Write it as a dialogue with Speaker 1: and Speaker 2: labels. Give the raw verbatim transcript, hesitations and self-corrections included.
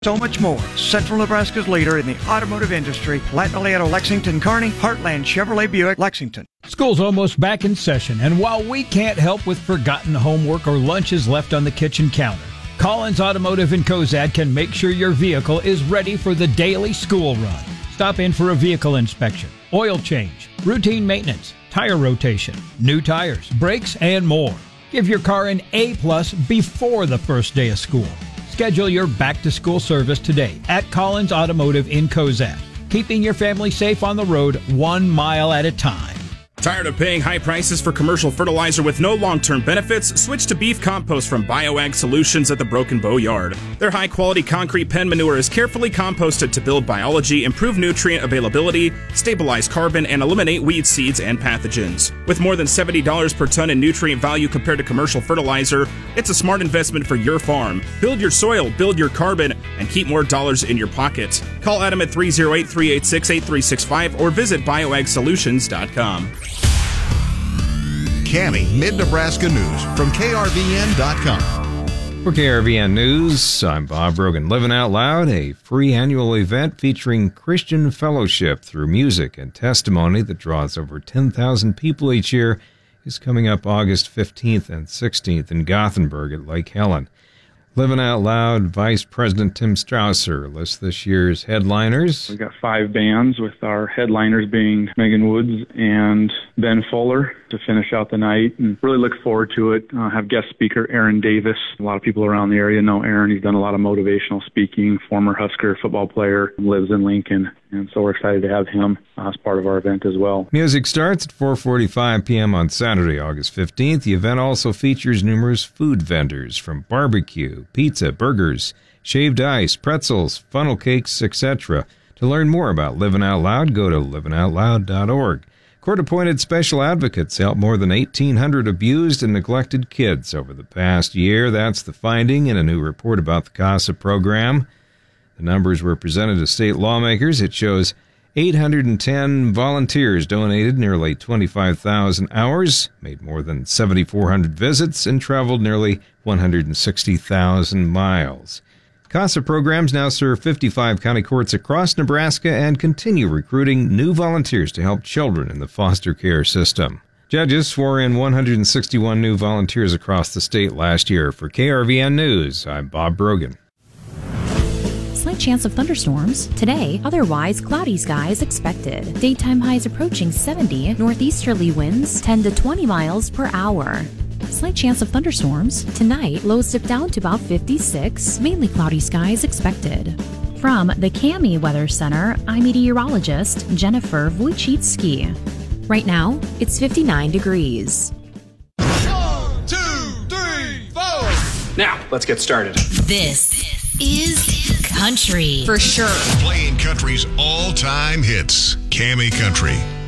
Speaker 1: So much more. Central Nebraska's leader in the automotive industry, Latinoleto Lexington Kearney, Heartland Chevrolet Buick, Lexington.
Speaker 2: School's almost back in session, and while we can't help with forgotten homework or lunches left on the kitchen counter, Collins Automotive in Cozad can make sure your vehicle is ready for the daily school run. Stop in for a vehicle inspection, oil change, routine maintenance, tire rotation, new tires, brakes, and more. Give your car an A-plus before the first day of school. Schedule your back-to-school service today at Collins Automotive in Cozad, keeping your family safe on the road one mile at a time.
Speaker 3: Tired of paying high prices for commercial fertilizer with no long-term benefits? Switch to beef compost from BioAg Solutions at the Broken Bow Yard. Their high-quality concrete pen manure is carefully composted to build biology, improve nutrient availability, stabilize carbon, and eliminate weed seeds and pathogens. With more than seventy dollars per ton in nutrient value compared to commercial fertilizer, it's a smart investment for your farm. Build your soil, build your carbon, and keep more dollars in your pocket. Call Adam at three oh eight, three eight six, eight three six five or visit bioag solutions dot com.
Speaker 4: Cami Mid-Nebraska News from K R V N dot com.
Speaker 5: For K R V N News, I'm Bob Brogan. Living Out Loud, a free annual event featuring Christian fellowship through music and testimony that draws over ten thousand people each year, is coming up August fifteenth and sixteenth in Gothenburg at Lake Helen. Living Out Loud Vice President Tim Strausser lists this year's headliners.
Speaker 6: We've got five bands, with our headliners being Megan Woods and Ben Fuller to finish out the night, and really look forward to it. Uh, have guest speaker Aaron Davis. A lot of people around the area know Aaron. He's done a lot of motivational speaking, former Husker football player, lives in Lincoln, and so we're excited to have him uh, as part of our event as well.
Speaker 5: Music starts at four forty-five p.m. on Saturday, August fifteenth. The event also features numerous food vendors, from barbecue, pizza, burgers, shaved ice, pretzels, funnel cakes, et cetera. To learn more about Living Out Loud, go to living out loud dot org. Court-appointed special advocates helped more than eighteen hundred abused and neglected kids over the past year. That's the finding in a new report about the CASA program. The numbers were presented to state lawmakers. It shows eight hundred ten volunteers donated nearly twenty-five thousand hours, made more than seven thousand four hundred visits, and traveled nearly one hundred sixty thousand miles. CASA programs now serve fifty-five county courts across Nebraska and continue recruiting new volunteers to help children in the foster care system. Judges swore in one hundred sixty-one new volunteers across the state last year. For K R V N News, I'm Bob Brogan.
Speaker 7: Slight chance of thunderstorms today, otherwise cloudy skies expected. Daytime highs approaching seventy, northeasterly winds ten to twenty miles per hour. Slight chance of thunderstorms tonight, lows dip down to about fifty-six, mainly cloudy skies expected. From the Cami Weather Center, I'm meteorologist Jennifer Wojcicki. Right now, it's fifty-nine degrees.
Speaker 8: One, two, three, four.
Speaker 9: Now, let's get started.
Speaker 10: This is country for sure.
Speaker 4: Playing country's all-time hits. Cami Country.